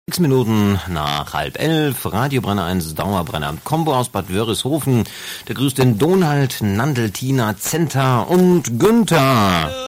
6 Minuten nach 10:30, Radio Brenner 1, Dauerbrenner, Combo aus Bad Wörishofen. Der grüßt den Donald, Nandel, Tina, Zenta und Günther.